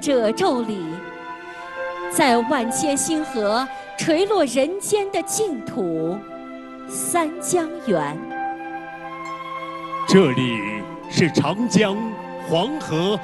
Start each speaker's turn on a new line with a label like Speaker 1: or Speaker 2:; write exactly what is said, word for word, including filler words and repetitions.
Speaker 1: 褶皱里，在万千星河垂落人间的净土三江源。
Speaker 2: 这里是长江、黄河